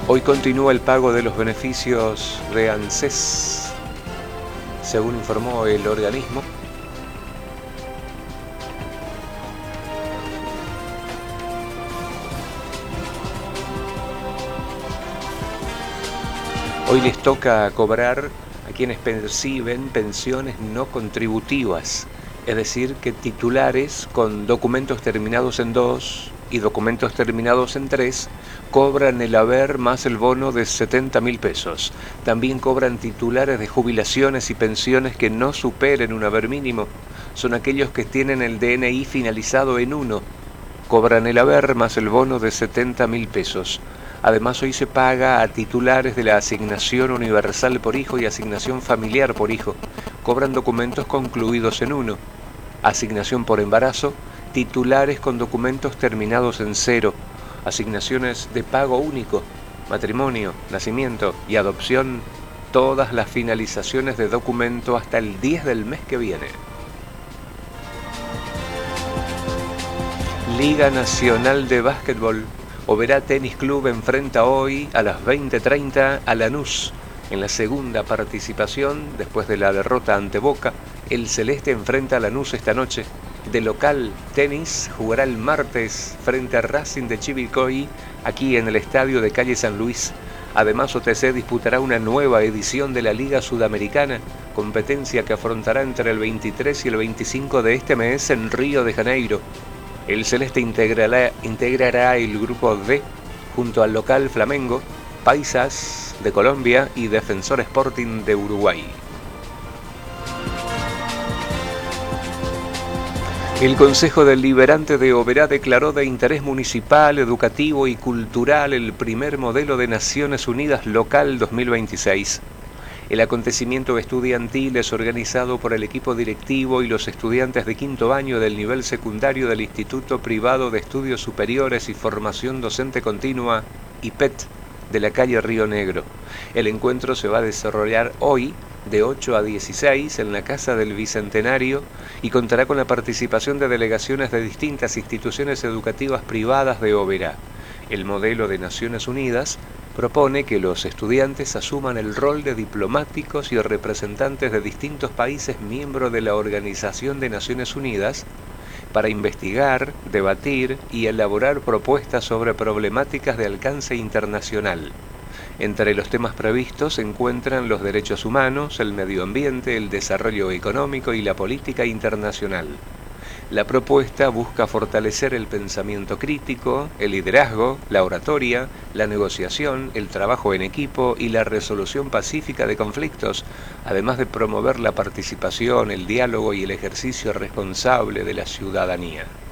Hoy continúa el pago de los beneficios de ANSES, según informó el organismo. Hoy les toca cobrar a quienes perciben pensiones no contributivas, es decir, que titulares con documentos terminados en 2 y documentos terminados en 3 cobran el haber más el bono de 70.000 pesos. También cobran titulares de jubilaciones y pensiones que no superen un haber mínimo. Son aquellos que tienen el DNI finalizado en 1. Cobran el haber más el bono de 70.000 pesos. Además, hoy se paga a titulares de la asignación universal por hijo y asignación familiar por hijo. Cobran documentos concluidos en 1. Asignación por embarazo, titulares con documentos terminados en 0. Asignaciones de pago único, matrimonio, nacimiento y adopción, todas las finalizaciones de documento hasta el 10 del mes que viene. Liga Nacional de Básquetbol. Oberá Tenis Club enfrenta hoy a las 20:30 a Lanús. En la segunda participación, después de la derrota ante Boca, el Celeste enfrenta a Lanús esta noche. De local, Tenis jugará el martes frente a Racing de Chivilcoy, aquí en el estadio de Calle San Luis. Además, OTC disputará una nueva edición de la Liga Sudamericana, competencia que afrontará entre el 23 y el 25 de este mes en Río de Janeiro. El Celeste integrará el grupo D junto al local Flamengo, Paisas de Colombia y Defensor Sporting de Uruguay. El Consejo Deliberante de Oberá declaró de interés municipal, educativo y cultural el primer modelo de Naciones Unidas local 2026. El acontecimiento estudiantil es organizado por el equipo directivo y los estudiantes de quinto año del nivel secundario del Instituto Privado de Estudios Superiores y Formación Docente Continua, IPET, de la calle Río Negro. El encuentro se va a desarrollar hoy, de 8 a 16, en la Casa del Bicentenario y contará con la participación de delegaciones de distintas instituciones educativas privadas de Oberá. El modelo de Naciones Unidas propone que los estudiantes asuman el rol de diplomáticos y representantes de distintos países miembros de la Organización de Naciones Unidas para investigar, debatir y elaborar propuestas sobre problemáticas de alcance internacional. Entre los temas previstos se encuentran los derechos humanos, el medio ambiente, el desarrollo económico y la política internacional. La propuesta busca fortalecer el pensamiento crítico, el liderazgo, la oratoria, la negociación, el trabajo en equipo y la resolución pacífica de conflictos, además de promover la participación, el diálogo y el ejercicio responsable de la ciudadanía.